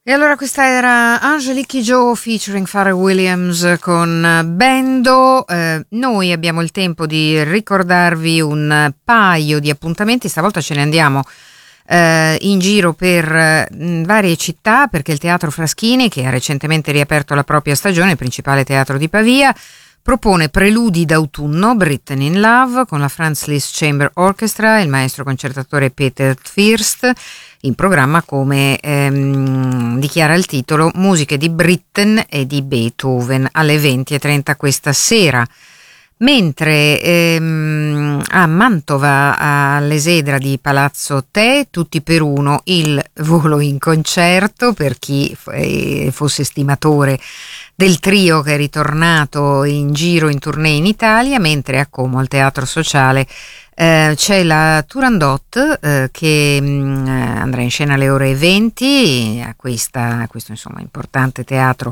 E allora questa era Angelique Kidjo featuring Pharrell Williams con Bendo. Noi abbiamo il tempo di ricordarvi un paio di appuntamenti, stavolta ce ne andiamo in giro per varie città, perché il Teatro Fraschini, che ha recentemente riaperto la propria stagione, il principale teatro di Pavia, propone Preludi d'autunno, Britain in Love, con la Franz Liszt Chamber Orchestra e il maestro concertatore Peter Fürst, in programma, come dichiara il titolo, musiche di Britten e di Beethoven, alle 20:30 questa sera. Mentre a Mantova, all'Esedra di Palazzo Te, tutti per uno, il volo in concerto per chi fosse stimatore del trio che è ritornato in giro in tournée in Italia. Mentre a Como, al Teatro Sociale, c'è la Turandot che andrà in scena alle ore 20 a questo insomma importante teatro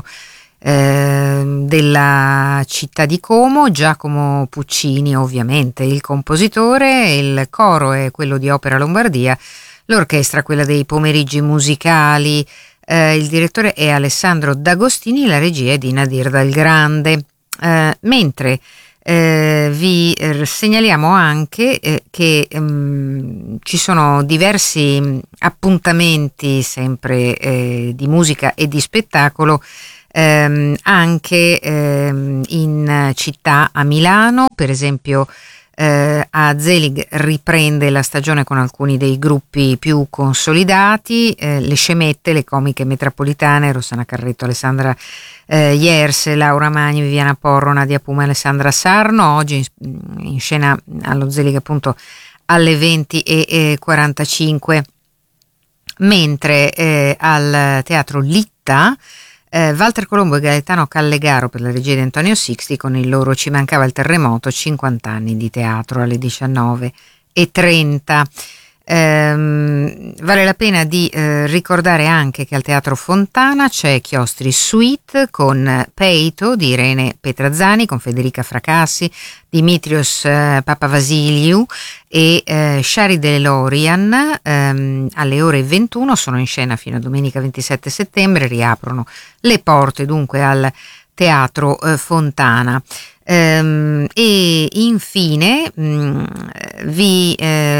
della città di Como. Giacomo Puccini ovviamente il compositore, il coro è quello di Opera Lombardia, l'orchestra quella dei pomeriggi musicali, il direttore è Alessandro D'Agostini, la regia è di Nadir Dal Grande. Mentre vi segnaliamo anche che ci sono diversi appuntamenti sempre di musica e di spettacolo anche in città, a Milano per esempio. A Zelig riprende la stagione con alcuni dei gruppi più consolidati, le Scemette, le comiche metropolitane, Rossana Carretto, Alessandra Ierse, Laura Magni, Viviana Porro, Nadia Puma, Alessandra Sarno, oggi in scena allo Zelig appunto alle 20:45. Mentre al Teatro Litta Walter Colombo e Gaetano Callegaro per la regia di Antonio Sixti con il loro Ci mancava il terremoto, 50 anni di teatro, alle 19:30. Vale la pena di ricordare anche che al Teatro Fontana c'è Chiostri Suite con Peito di Irene Petrazzani, con Federica Fracassi, Dimitrios Papavasiliou e Shari Delorian. Alle ore 21 sono in scena fino a domenica 27 settembre, riaprono le porte dunque al Teatro Fontana. E infine vi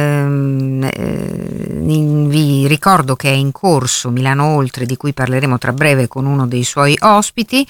ricordo che è in corso Milano Oltre, di cui parleremo tra breve con uno dei suoi ospiti,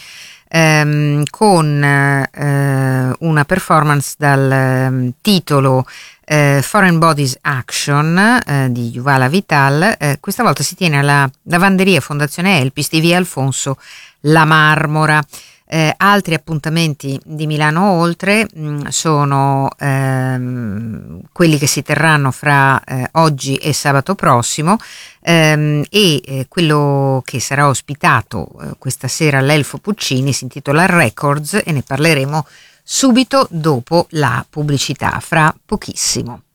con una performance dal titolo Foreign Bodies Action di Yuval Vital. Questa volta si tiene alla lavanderia Fondazione Elpis di via Alfonso La Marmora. Altri appuntamenti di Milano Oltre sono quelli che si terranno fra oggi e sabato prossimo, e quello che sarà ospitato questa sera all'Elfo Puccini si intitola Records e ne parleremo subito dopo la pubblicità, fra pochissimo.